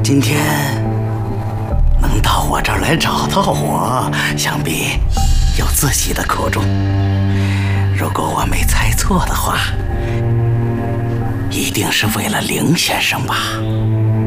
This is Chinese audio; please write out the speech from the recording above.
今天能到我这儿来找到我，想必有自己的苦衷。如果我没猜错的话，一定是为了凌先生吧？